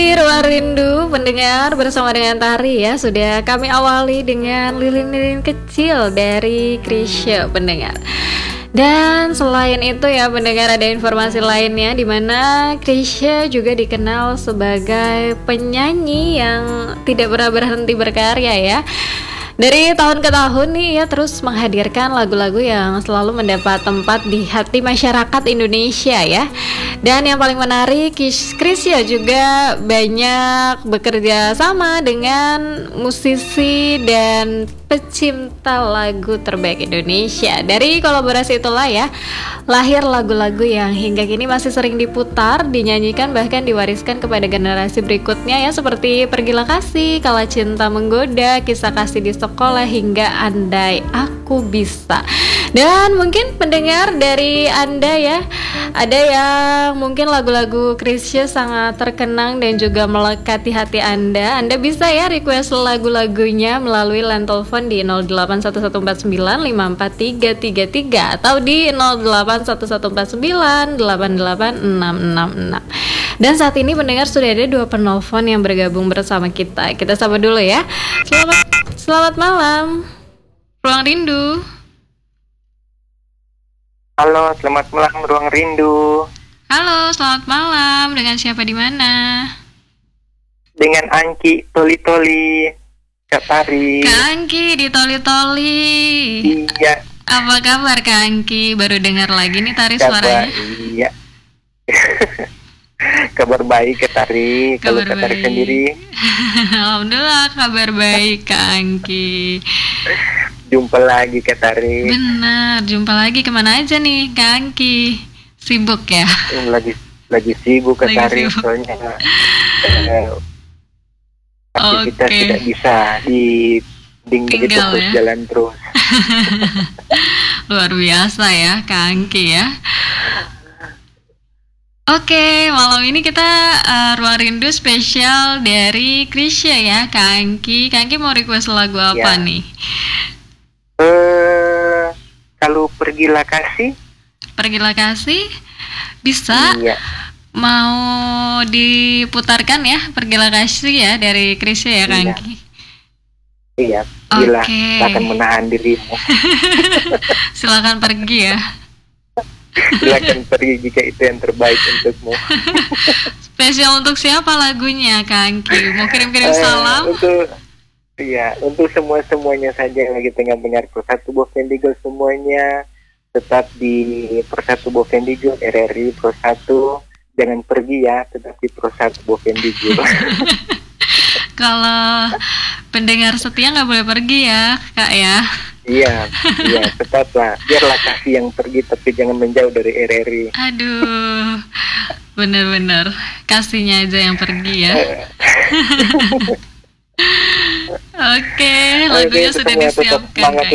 Ruang Rindu pendengar bersama dengan Tari ya. Sudah kami awali dengan lilin-lilin kecil dari Chrisye pendengar. Dan selain itu ya pendengar, ada informasi lainnya di mana Chrisye juga dikenal sebagai penyanyi yang tidak pernah berhenti berkarya ya. Dari tahun ke tahun nih ya terus menghadirkan lagu-lagu yang selalu mendapat tempat di hati masyarakat Indonesia ya. Dan yang paling menarik, Chrisye juga banyak bekerja sama dengan musisi dan pecinta lagu terbaik Indonesia. Dari kolaborasi itulah ya lahir lagu-lagu yang hingga kini masih sering diputar, dinyanyikan, bahkan diwariskan kepada generasi berikutnya ya, seperti Pergilah Kasih, Kala Cinta Menggoda, Kisah Kasih di Sekolah, hingga Andai Aku Bisa. Dan mungkin pendengar dari Anda ya, ada yang mungkin lagu-lagu Chrisye sangat terkenang dan juga melekat di hati Anda. Anda bisa ya request lagu-lagunya melalui line telepon di 0811495433 atau di 081149886666. Dan saat ini pendengar sudah ada 2 penelpon yang bergabung bersama kita. Kita sapa dulu ya. Selamat malam, Ruang Rindu. Halo, selamat malam Ruang Rindu. Halo, selamat malam. Dengan siapa di mana? Dengan Angki Toli-Toli, Kak Tari. Kak Angki di Toli-Toli. Iya. Apa kabar Kak Angki? Baru dengar lagi nih Tari suaranya. Iya. Kabar baik Kak Tari. Kalau Kak Tari sendiri? Alhamdulillah kabar baik Kak Angki. Jumpa lagi Kak Tari. Benar, jumpa lagi. Kemana aja nih Kak Angki? Sibuk ya? Lagi sibuk Kak Tari. Soalnya aktivitas tidak bisa begitu terus ya? Jalan terus. Luar biasa ya Kak Angki ya. Oke, malam ini kita Ruang Rindu spesial dari Chrisye ya Kak Angki. Kak Angki mau request lagu apa nih? Kalau Pergilah Kasih. Pergilah Kasih bisa. Iya. Mau diputarkan ya Pergilah Kasih ya dari Chrisye ya Kak Angki. Iya. Bila akan menahan dirimu. Silakan pergi ya. Silakan pergi jika itu yang terbaik untukmu. Spesial untuk siapa lagunya Kak Angki? Mau kirim-kirim salam? Untuk semuanya saja yang lagi tengah dengar Persatu Bovendigul semuanya, tetap di Persatu Bovendigul, RRI Persatu, jangan pergi ya, tetap di Persatu Bovendigul. Kalau pendengar setia nggak boleh pergi ya Kak ya. Iya, tetaplah, biarlah kasih yang pergi tapi jangan menjauh dari RRI. Aduh, bener-bener kasihnya aja yang pergi ya. Oke, lagunya sudah disiapkan.